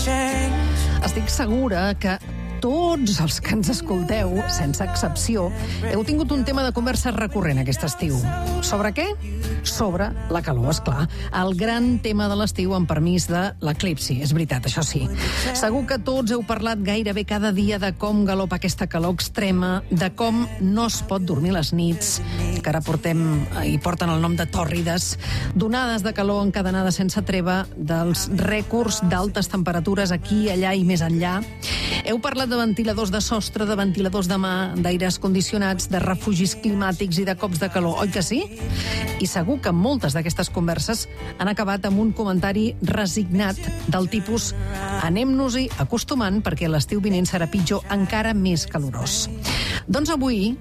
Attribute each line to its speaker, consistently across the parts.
Speaker 1: Estic segura que tots els que ens escolteu, sense excepció, heu tingut un tema de conversa recurrent aquest estiu. Sobre què? Sobre la calor, esclar. El gran tema de l'estiu, amb permís de l'eclipsi. És veritat, això sí. Segur que tots heu parlat gairebé cada dia de com galopa aquesta calor extrema, de com no es pot dormir les nits, que ara porten el nom de tòrrides, d'onades de calor encadenades sense treva, dels rècords d'altes temperatures aquí, allà i més enllà. Heu parlat de ventiladors de sostre, de ventiladors de mà, d'aires condicionats, de refugis climàtics i de cops de calor, oi que sí? I segur que moltes d'aquestes converses han acabat amb un comentari resignat del tipus anem-nos-hi acostumant perquè l'estiu vinent serà pitjor, encara més calorós. Doncs avui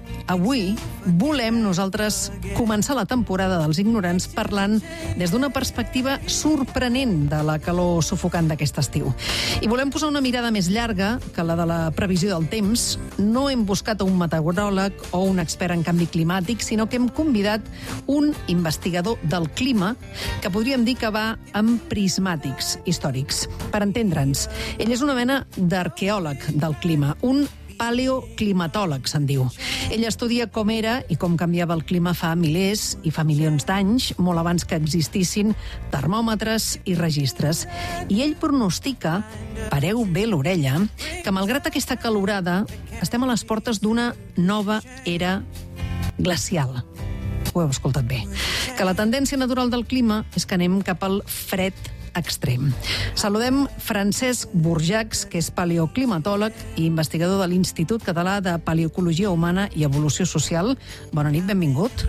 Speaker 1: volem nosaltres començar la temporada dels ignorants parlant des d'una perspectiva sorprenent de la calor sufocant d'aquest estiu. I volem posar una mirada més llarga que la de la previsió del temps. No hem buscat un meteoròleg o un expert en canvi climàtic, sinó que hem convidat un investigador del clima que podríem dir que va amb prismàtics històrics. Per entendre'ns, ell és una mena d'arqueòleg del clima, un paleoclimatòleg, se'n diu. Ell estudia com era i com canviava el clima fa milers i fa milions d'anys, molt abans que existissin termòmetres i registres. I ell pronostica, pareu bé l'orella, que malgrat aquesta calorada estem a les portes d'una nova era glacial. Ho heu escoltat bé. Que la tendència natural del clima és que anem cap al fred extrem. Saludem Francesc Burjacs, que és paleoclimatòleg i investigador de l'Institut Català de Paleocologia Humana i Evolució Social. Bona nit, benvingut.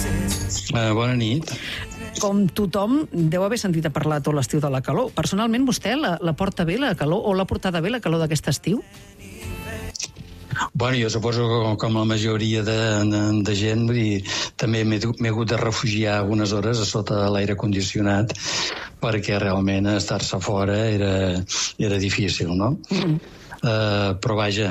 Speaker 2: Bona nit.
Speaker 1: Com tothom, deu haver sentit a parlar tot l'estiu de la calor. Personalment, vostè la porta bé, la calor, o l'ha portada bé, la calor d'aquest estiu?
Speaker 2: Bueno, jo suposo que com la majoria de gent, vull dir, també m'he hagut de refugiar algunes hores a sota de l'aire condicionat perquè realment estar-se fora era difícil, no? Però vaja,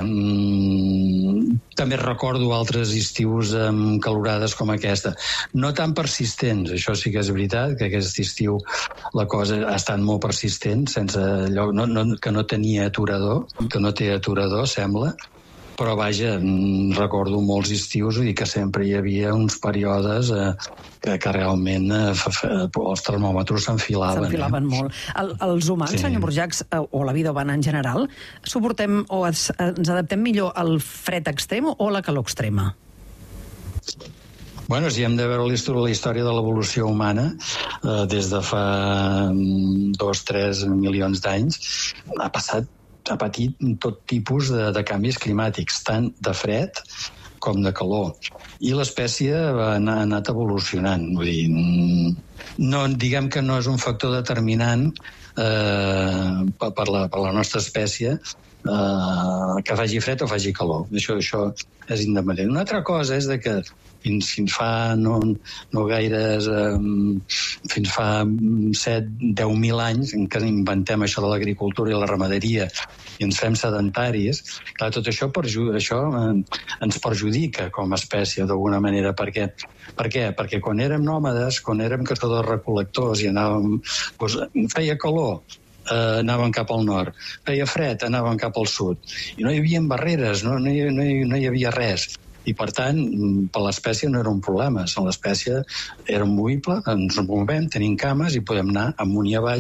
Speaker 2: també recordo altres estius amb calorades com aquesta. No tan persistents, això sí que és veritat, que aquest estiu la cosa ha estat molt persistent, sense lloc, que no tenia aturador, que no té aturador, sembla. Però vaja, recordo molts estius i que sempre hi havia uns períodes que realment els termòmetres s'enfilaven.
Speaker 1: S'enfilaven molt. Els humans, sí. Senyor Burjacs, o la vida humana en general, suportem o ens adaptem millor al fred extrem o a la calor extrema?
Speaker 2: Bueno, si hem de veure la història de l'evolució humana, des de fa 2-3 milions d'anys, ha patit tot tipus de canvis climàtics, tant de fred com de calor. I l'espècie ha anat evolucionant. Vull dir, diguem que no és un factor determinant per la nostra espècie que faci fred o faci calor. Això és independent. Una altra cosa és que fins fa no gaires, fins fa 7-10.000 anys, en què inventem això de l'agricultura i la ramaderia i ens fem sedentaris, clar, tot això ens perjudica com a espècie d'alguna manera. Per què? Perquè quan érem nòmades, quan érem caçadors-recol·lectors i anàvem, feia calor, anàvem cap al nord, feia fred, anàvem cap al sud, i no hi havia barreres, no hi havia res. I, per tant, per l'espècie no era un problema. L'espècie era movible, ens movem, tenim cames i podem anar amunt i avall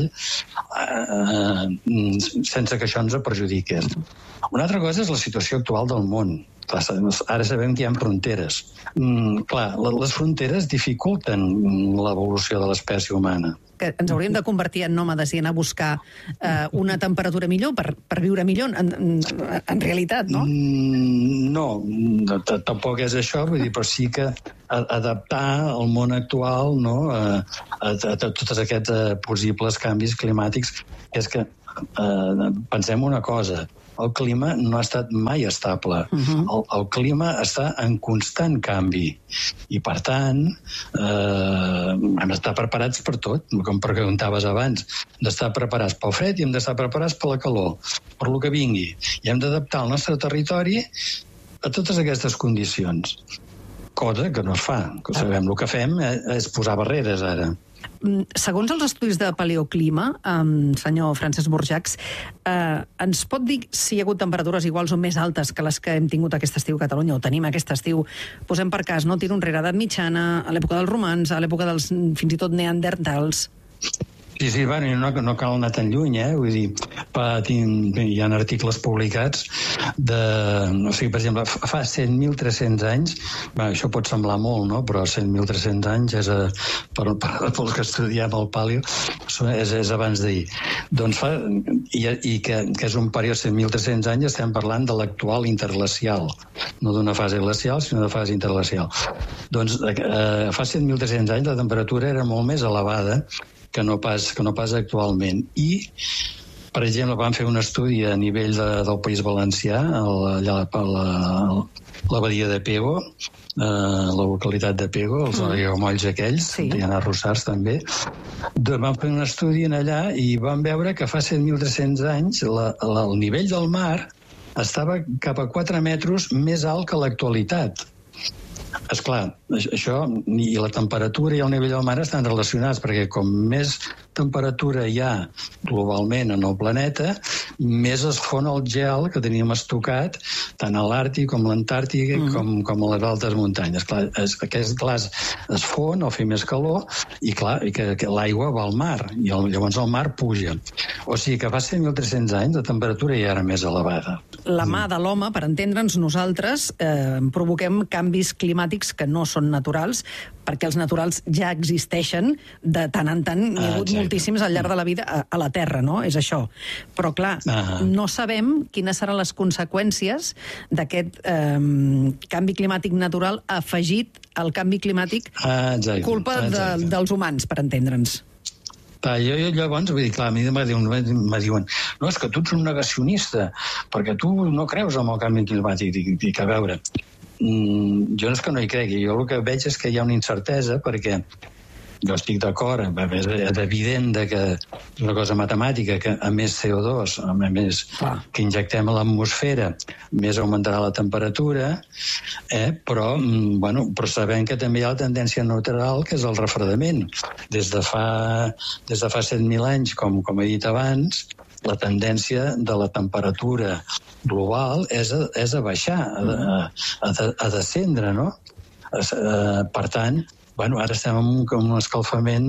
Speaker 2: sense que això ens perjudiqués. Una altra cosa és la situació actual del món. Ara sabem que hi ha fronteres. Clar, les fronteres dificulten l'evolució de l'espècie humana.
Speaker 1: Que ens hauríem de convertir en nòmades i anar a buscar una temperatura millor per viure millor, en realitat, no?
Speaker 2: No, tampoc és això, vull dir, però sí que adaptar el món actual, no, a tots aquests possibles canvis climàtics. És que pensem una cosa, el clima no ha estat mai estable. El clima està en constant canvi i, per tant, hem d'estar preparats per tot, com preguntaves abans. Hem d'estar preparats pel fred i hem d'estar preparats per la calor, per lo que vingui. I hem d'adaptar el nostre territori a totes aquestes condicions. Cosa que no es fa. Sabem, el que fem és posar barreres ara.
Speaker 1: Segons els estudis de paleoclima, senyor Francesc Borjax, ens pot dir si hi ha hagut temperatures iguals o més altes que les que hem tingut aquest estiu a Catalunya, o tenim aquest estiu? Posem per cas, no? Tiro enrere edat mitjana, a l'època dels romans, a l'època dels fins i tot neandertals.
Speaker 2: Sí, bueno, no cal anar tan lluny, vull dir, hi ha articles publicats o sigui, per exemple, fa 100.300 anys, això pot semblar molt, no?, però 100.300 anys pel que estudiem el paleo, és abans d'ahir. Doncs i que és un període de 100.300 anys, estem parlant de l'actual interglacial, no d'una fase glacial, sinó d'una fase interglacial. Doncs fa 100.300 anys la temperatura era molt més elevada que no pas actualment. I, per exemple, vam fer un estudi a nivell del País Valencià, allà a la badia de Pego, la localitat de Pego, els aiguamolls aquells, hi ha arrossars també. Vam fer un estudi allà i vam veure que fa 100.300 anys el nivell del mar estava cap a 4 metres més alt que l'actualitat. Esclar, això i la temperatura i el nivell del mar estan relacionats, perquè com més temperatura hi ha globalment en el planeta, més es fon el gel que teníem estocat tant a l'Àrtic com a l'Antàrtica com a les altes muntanyes. Clar, aquest glaç es fon o fa més calor i clar, que l'aigua va al mar i llavors el mar puja. O sigui que fa 100.300 anys la temperatura ja era més elevada.
Speaker 1: La mà de l'home, per entendre'ns, nosaltres provoquem canvis climàtics que no són naturals, perquè els naturals ja existeixen, de tant en tant n'hi ha hagut moltíssims al llarg de la vida a la Terra, no? És això. Però, clar, no sabem quines seran les conseqüències d'aquest canvi climàtic natural afegit al canvi climàtic culpa dels humans, per entendre'ns.
Speaker 2: Jo llavors, vull dir, clar, a mi me diuen no, és que tu ets un negacionista, perquè tu no creus en el canvi climàtic. Dic, a veure, jo no és que no hi cregui, jo el que veig és que hi ha una incertesa, perquè jo estic d'acord, és evident que és una cosa matemàtica, que a més CO2, a més que injectem a l'atmosfera, més augmentarà la temperatura, però sabem que també hi ha la tendència natural, que és el refredament. Des de fa 7.000 anys, com he dit abans, la tendència de la temperatura global és a baixar, a descendre, no? Per tant, ara estem en un escalfament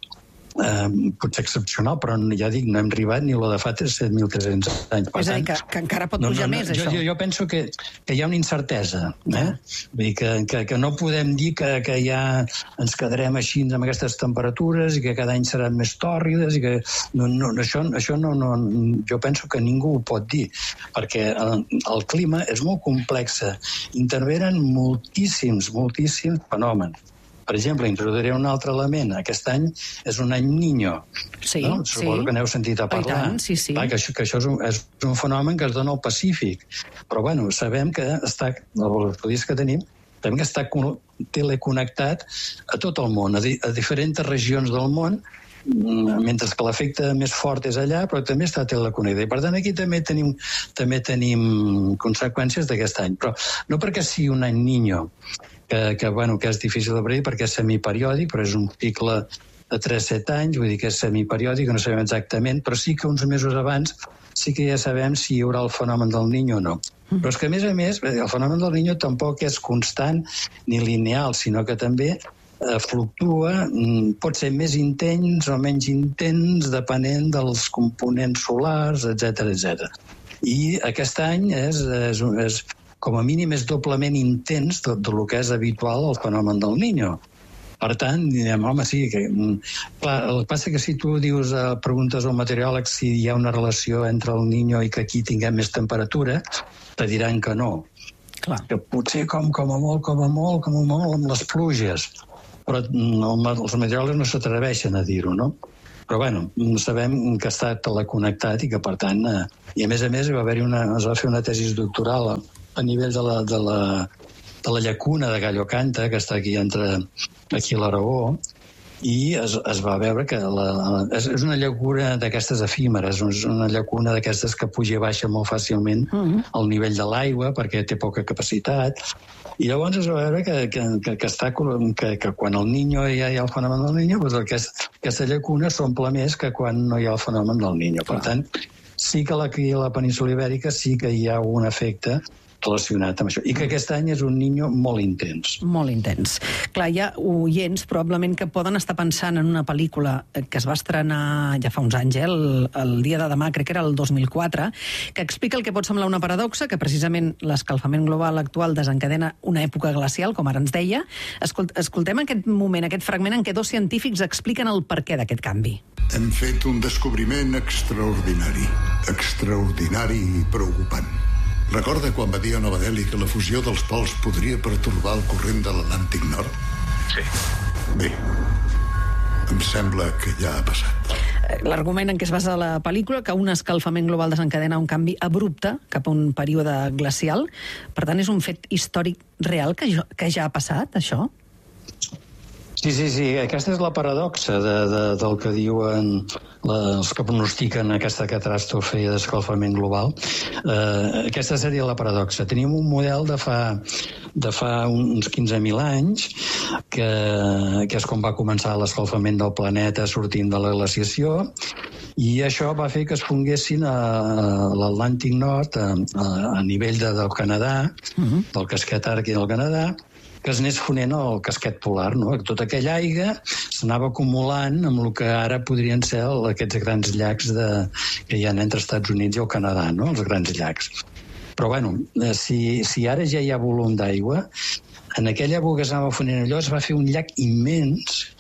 Speaker 2: potser excepcional, però ja dic, no hem arribat ni la de fa 7.300 anys.
Speaker 1: És a dir, que encara pot pujar més, això.
Speaker 2: Jo penso que hi ha una incertesa. Vull dir que no podem dir que ja ens quedarem així amb aquestes temperatures i que cada any seran més tòrrides i que això no, jo penso que ningú ho pot dir, perquè el clima és molt complex. Intervenen moltíssims fenòmens. Per exemple, introduiré un altre element. Aquest any és un any Niño. Suposo que n'heu sentit a parlar.
Speaker 1: Sí.
Speaker 2: Que això és un fenomen que es dona al Pacífic. Però, sabem que els estudis que tenim, sabem que està teleconnectat a tot el món, a diferents regions del món, mentre que l'efecte més fort és allà, però també està teleconnectat. I per tant, aquí també tenim conseqüències d'aquest any. Però no perquè sigui un any Niño, que és difícil de predir perquè és semiperiòdic, però és un cicle de 3-7 anys, vull dir que és semiperiòdic, no sabem exactament, però sí que uns mesos abans sí que ja sabem si hi haurà el fenomen del Niño o no. Però és que, a més, el fenomen del Niño tampoc és constant ni lineal, sinó que també fluctua, pot ser més intens o menys intens, depenent dels components solars, etc. I aquest any és com a mínim és doblement intens del que és habitual el fenomen del Niño. Per tant, direm, home, sí, clar, el que passa que si tu preguntes al meteoròleg si hi ha una relació entre el Niño i que aquí tinguem més temperatura, te diran que no.
Speaker 1: Clar.
Speaker 2: Que potser com a molt amb les pluges. Però els meteoròlegs no s'atreveixen a dir-ho, no? Però, sabem que està teleconnectat i que, per tant, i a més es va fer una tesi doctoral a nivell de la llacuna de Gallo Canta, que està aquí a l'Aragó, i es va veure que és una llacuna d'aquestes efímeres, és una llacuna d'aquestes que puja i baixa molt fàcilment al nivell de l'aigua perquè té poca capacitat, i llavors es va veure que quan el Niño ja hi ha el fenomen del Niño, doncs aquesta llacuna s'omple més que quan no hi ha el fenomen del Niño. Per tant, sí que aquí a la península Ibèrica sí que hi ha un efecte relacionat amb això. I que aquest any és un Niño molt intens.
Speaker 1: Molt intens. Clar, hi ha oients probablement que poden estar pensant en una pel·lícula que es va estrenar ja fa uns anys, el dia de demà, crec que era el 2004, que explica el que pot semblar una paradoxa, que precisament l'escalfament global actual desencadena una època glacial, com ara ens deia. Escoltem aquest moment, aquest fragment en què dos científics expliquen el perquè d'aquest canvi.
Speaker 3: Hem fet un descobriment extraordinari i preocupant. Recorda quan va dir a Nova Delhi que la fusió dels pols podria pertorbar el corrent de l'Atlàntic Nord?
Speaker 4: Sí.
Speaker 3: Bé, em sembla que ja ha passat.
Speaker 1: L'argument en què es basa la pel·lícula, que un escalfament global desencadena un canvi abrupte cap a un període glacial. Per tant, és un fet històric real que ja ha passat, això?
Speaker 2: Sí. Aquesta és la paradoxa del que diuen els que pronostiquen aquesta catàstrofe d'escalfament global. Aquesta seria la paradoxa. Tenim un model de fa uns 15.000 anys, que és com va començar l'escalfament del planeta sortint de la glaciació, i això va fer que es fonguessin a l'Atlàntic Nord, a nivell del Canadà, del casquet àrtic del Canadà, que es anés fonent el casquet polar, no? Tota aquella aigua s'anava acumulant amb el que ara podrien ser aquests grans llacs que hi ha entre Estats Units i el Canadà, no? Els grans llacs. Però, bueno, si ara ja hi ha volum d'aigua, en aquella època que s'anava fonent allò es va fer un llac immens,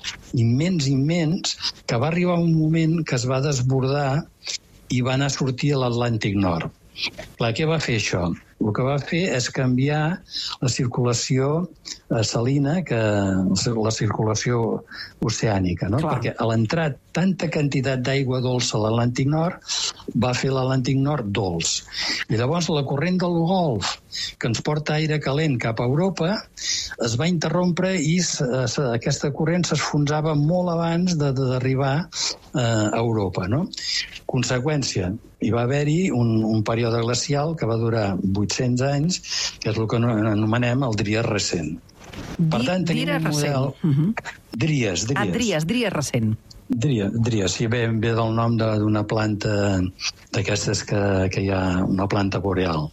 Speaker 2: que va arribar un moment que es va desbordar i va anar a sortir a l'Atlàntic Nord. Clar, què va fer això? El que va fer és canviar la circulació salina, la circulació oceànica, no?
Speaker 1: Clar.
Speaker 2: Perquè a l'entrar tanta quantitat d'aigua dolça a l'Atlàntic Nord va fer l'Atlàntic Nord dolç. I llavors la corrent del Golf, que ens porta aire calent cap a Europa, es va interrompre i aquesta corrent s'esfonsava molt abans d'arribar a Europa, no? Conseqüència, hi va haver-hi un període glacial que va durar 800 anys, que és el que anomenem el Dries recent. Per tant, tenim un model... Dries
Speaker 1: recent.
Speaker 2: Dries, sí, ve del nom d'una planta d'aquestes que hi ha, una planta boreal.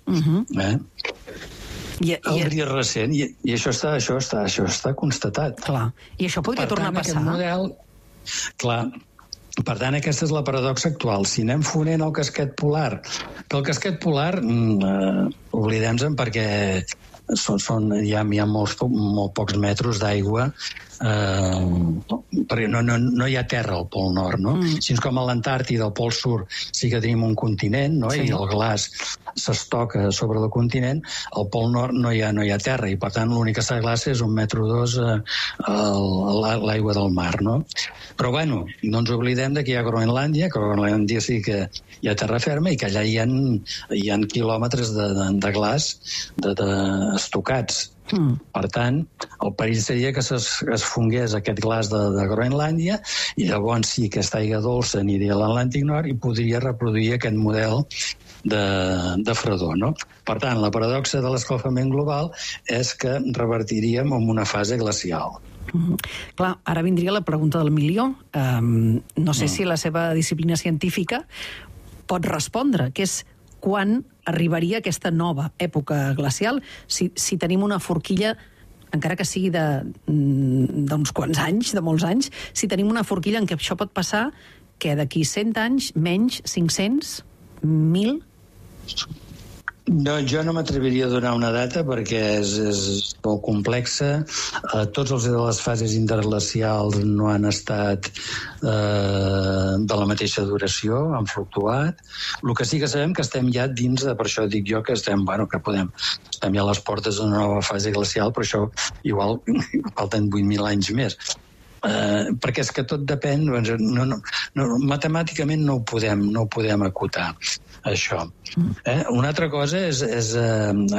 Speaker 2: El Dries recent, i això està constatat.
Speaker 1: Clar, i això podria tornar a passar.
Speaker 2: Clar, per tant, aquesta és la paradoxa actual. Si anem fonent el casquet polar, que el casquet polar, oblidem-se'n perquè hi ha molt pocs metres d'aigua, perquè no hi ha terra al Pol Nord, no? Així com a l'Antàrtida, al Pol Sud, sí que tenim un continent, no? I el glaç s'estoca sobre el continent, al Pol Nord no hi ha terra, i per tant l'únic que s'aglaça és 1,2 metres a l'aigua del mar, no? Però bueno, no ens oblidem que hi ha Groenlàndia, que a Groenlàndia sí que hi ha terra ferma i que allà hi ha quilòmetres de glaç estocats. Per tant, el perill seria que es fongués aquest glaç de Groenlàndia i llavors sí, aquesta aigua dolça aniria a l'Atlàntic Nord i podria reproduir aquest model de fredor, no? Per tant, la paradoxa de l'escalfament global és que revertiríem en una fase glacial.
Speaker 1: Clar, ara vindria la pregunta del milió. No sé si la seva disciplina científica pot respondre, que és quan arribaria aquesta nova època glacial, si tenim una forquilla, encara que sigui d'uns quants anys, de molts anys, si tenim una forquilla en què això pot passar, que d'aquí 100 anys, menys, 500, 1.000...
Speaker 2: No, jo no m'atreviria a donar una data perquè és molt complexa. Totes les fases interglacials no han estat de la mateixa duració, han fluctuat. El que sí que sabem que estem ja dins per això dic jo que estem ja a les portes d'una nova fase glacial, però això igual falten 8.000 anys més. Perquè és que tot depèn, matemàticament no ho podem acotar, això. Una altra cosa és